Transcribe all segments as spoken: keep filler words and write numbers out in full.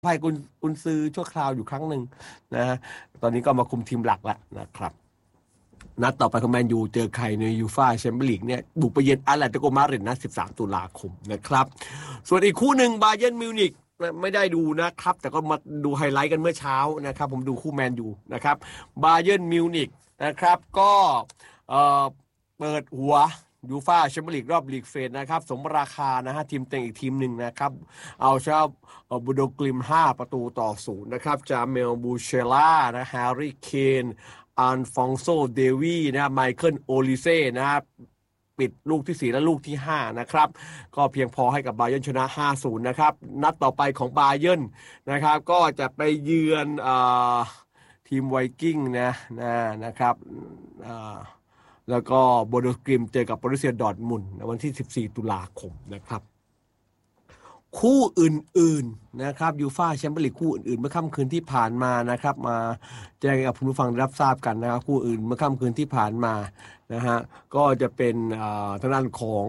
ภัยกุนกุนซือชั่วคราวอยู่ครั้งหนึ่งนะตอนนี้ก็มาคุมทีมหลักแล้วนะครับนัดต่อไปของแมนยูเจอใครในยูฟ่าแชมเปี้ยนลีกเนี่ยบุกไปเยือนอาร์เลติโกมาดริดนะสิบสามตุลาคมนะครับส่วนอีกคู่หนึ่งบาเยิร์นมิวนิกไม่ได้ดูนะครับแต่ก็มาดูไฮไลท์กันเมื่อเช้านะครับผมดูคู่แมนยูนะครับบาเยิร์นมิวนิกนะครับก็เอ่อเปิดหัวยูฟ่าแชมเปี้ยนลีกรอบลีกเฟสนะครับสมราคานะฮะทีมเต็งอีกทีมหนึ่งนะครับเอาชนะบูโดกลิมห้าประตูต่อศูนย์นะครับจาเมลบูเชล่านะแฮร์รี่เคนอันฟองโซเดวีนะไมเคิลโอลิเซ่นะครับปิดลูกที่สี่และลูกที่ห้านะครับก็เพียงพอให้กับบาเยิร์นชนะ ห้าศูนย์ นะครับนัดต่อไปของบาเยิร์นนะครับก็จะไปเยือนอ่าทีมไวกิ้งนะนะนะครับอ่าแล้วก็โบโดกลิมเจอกับบรูเซียดอร์ทมุนด์ในวันที่สิบสี่ตุลาคมนะครับคู่อื่นๆนะครับยูฟ่าแชมเปี้ยนลีกคู่อื่นๆเมื่อค่ำคืนที่ผ่านมานะครับมาแจ้งให้กับผู้ฟังรับทราบกันนะครับคู่อื่นเมื่อค่ำคืนที่ผ่านมานะฮะก็จะเป็นทางด้านของ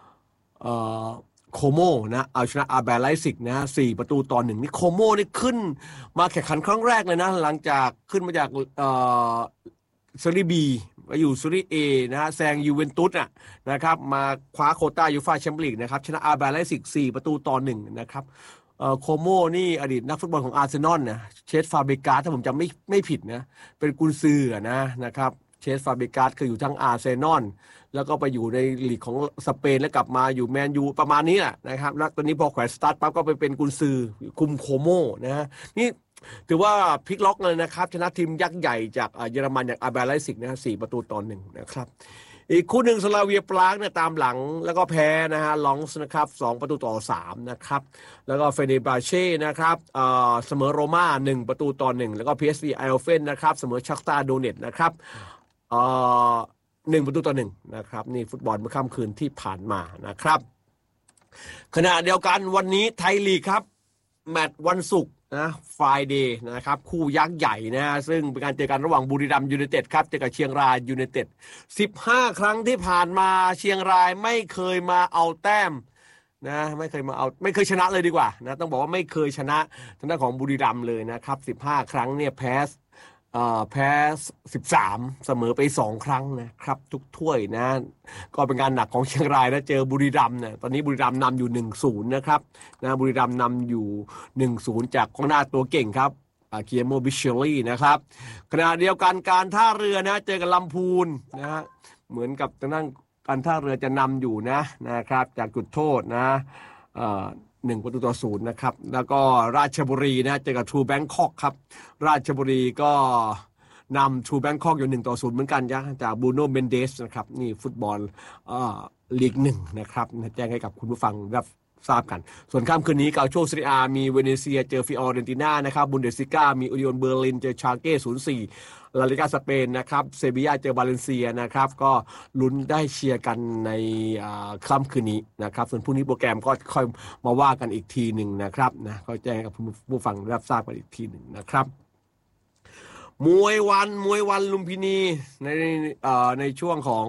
โคโมนะเอาชนะอาร์แบร์ไลซิกนะสี่ประตูต่อหนึ่งนี่โคโมนี่ขึ้นมาแข่งขันครั้งแรกเลยนะหลังจากขึ้นมาจากเอ่อเซรีบีมาอยู่ซูริเอนะฮะแซงยูเวนตุสอ่ะนะครับมาคว้าโควต้ายูฟ่าแชมเปี้ยนลีกนะครับชนะอาร์แบร์ไลซิกสี่ประตูต่อหนึ่งนะครับเอ่อโคโมนี่อดีตนักฟุตบอลของอาร์เซนอลนะเชสฟาเบกาสถ้าผมจำไม่ไม่ผิดนะเป็นกุนซือนะนะครับเชสฟาเบกาสเคยอยู่ทั้งอาร์เซนอลแล้วก็ไปอยู่ในลีกของสเปนแล้วกลับมาอยู่แมนยูประมาณนี้แหละนะครับแล้วตอนนี้พอแขวนสตาร์ทปั๊บก็ไปเป็นกุนซือคุมโคโมนะนี่ถือว่าพลิกล็อกเลยนะครับชนะทีมยักษ์ใหญ่จากเยอรมันอย่างอาร์แบร์ไลซิกนะสี่ประตูต่อหนึ่งนะครับอีกคู่หนึ่งสลาเวียปรากเนี่ยตามหลังแล้วก็แพ้นะฮะลองส์นะครับสองประตูต่อสามนะครับแล้วก็เฟเนบราเช่นะครับเอ่อเสมอโรม่าหนึ่งประตูต่อหนึ่งแล้วก็ พี เอส วี ไอโอเฟนนะครับเสมอชักตาโดเนตนะครับเอ่อหนึ่งประตูต่อหนึ่งนะครับนี่ฟุตบอลเมื่อค่ำคืนที่ผ่านมานะครับขณะเดียวกันวันนี้ไทยลีกครับแมตช์วันศุกร์นะฟรายเดย์นะครับคู่ยักษ์ใหญ่นะซึ่งเป็นการเจอกันระหว่างบุรีรัมย์ยูไนเต็ดครับเจอกับเชียงรายยูไนเต็ดสิบห้าครั้งที่ผ่านมาเชียงรายไม่เคยมาเอาแต้มนะไม่เคยมาเอาไม่เคยชนะเลยดีกว่านะต้องบอกว่าไม่เคยชนะทางด้านของบุรีรัมย์เลยนะครับสิบห้าครั้งเนี่ยแพ้เอ่อแพ้สิบสามเสมอไปสองครั้งนะครับทุกถ้วยนะก็เป็นการหนักของเชียงรายนะเจอบุรีรัมย์เนี่ยตอนนี้บุรีรัมย์นำอยู่ หนึ่งศูนย์ นะครับนะบุรีรัมย์นำอยู่ หนึ่งศูนย์ จากกองหน้าตัวเก่งครับอาเกียโมบิเชลลี่นะครับขณะเดียวกันการท่าเรือนะเจอกับลำพูนนะฮะเหมือนกับทางด้านการท่าเรือจะนำอยู่นะนะครับจากจุดโทษนะเอ่อหนึ่งประตูต่อศูนย์นะครับแล้วก็ราชบุรีนะเจอกับทรูแบงคอกครับราชบุรีก็นำทรูแบงคอกอยู่หนึ่งต่อศูนย์เหมือนกันจ้ะจากบูโน่เมนเดสนะครับนี่ฟุตบอลเอ่อลีกหนึ่งนะครับแจ้งให้กับคุณผู้ฟังรับทราบกันส่วนค่ำคืนนี้เกาโชซีเรียมีเวเนเซียเจอฟิออเรนติน่านะครับบุนเดสซิก้ามีอุนิโอนเบอร์ลินเจอชาเก้ศูนย์สี่ลาลิกาสเปนนะครับเซบียาเจอบาเลนเซียนะครับก็ลุ้นได้เชียร์กันในค่ำคืนนี้นะครับส่วนพรุ่งนี้โปรแกรมก็ค่อยมาว่ากันอีกทีหนึ่งนะครับนะก็แจ้งกับผู้ฟังรับทราบกันอีกทีหนึ่งนะครับมวยวันมวยวันลุมพินีในในช่วงของ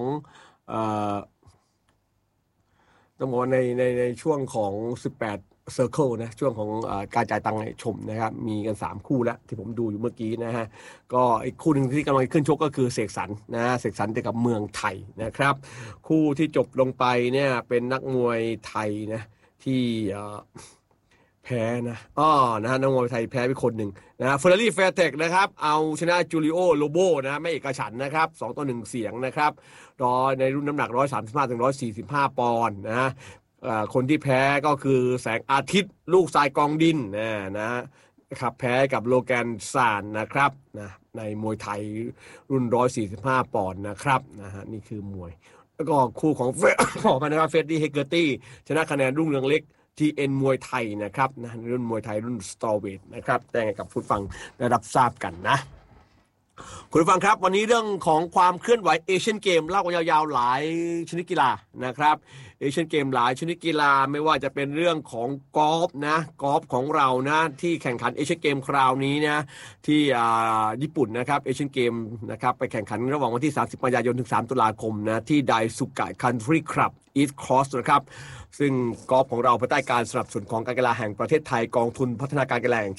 ต้องบอกว่าในในในช่วงของสิบแปด Circle นะช่วงของอการจ่ายตังค์ให้ชมนะครับมีกันสามคู่แล้วที่ผมดูอยู่เมื่อกี้นะฮะก็อีกคู่หนึ่งที่กำลังขึ้นชกก็คือเสกสรรนะเสกสรรเจอกับเมืองไทยนะครับคู่ที่จบลงไปเนี่ยเป็นนักมวยไทยนะที่แพ้นะอ้อนะนักมวยไทยแพ้ไปคนหนึ่งนะเฟอร์รารี่แฟร์เทคนะครับเอาชนะจูริโอโลโบนะไม่เอกฉันท์นะครับสองต่อหนึ่งเสียงนะครับรอในรุ่นน้ำหนักหนึ่งร้อยสามสิบห้าถึงหนึ่งร้อยสี่สิบห้าปอนด์นะคนที่แพ้ก็คือแสงอาทิตย์ลูกทรายกองดินนะนะครับแพ้กับโลแกนซานนะครับนะในมวยไทยรุ่นหนึ่งร้อยสี่สิบห้าปอนด์นะครับนะฮะนี่คือมวยแล้วก็คู่ของเฟขอพนะครับเฟดดี้เฮเกอร์ตี้ชนะคะแนนรุ่งเรืองเล็กที เอ็น มวยไทยนะครับนะรุ่นมวยไทยรุ่นสตอเวทนะครับแจ้งให้กับผู้ฟังได้รับทราบกันนะคุณผู้ฟังครับวันนี้เรื่องของความเคลื่อนไหวเอเชียนเกมเล่ากันยาวๆหลายชนิดกีฬานะครับเอเชียนเกมหลายชนิดกีฬาไม่ว่าจะเป็นเรื่องของกอล์ฟนะกอล์ฟของเรานะที่แข่งขันเอเชียนเกมคราวนี้นะที่อ่าญี่ปุ่นนะครับเอเชียนเกมนะครับไปแข่งขันระหว่างวันที่สามสิบกันยายนถึงสามตุลาคมนะที่ไดซุกะคันทรีคลับอีสต์ครอสนะครับซึ่งกอล์ฟของเราภายใต้การสนับสนุนของการกีฬาแห่งประเทศไทยกองทุนพัฒนาการกีฬาแห่ง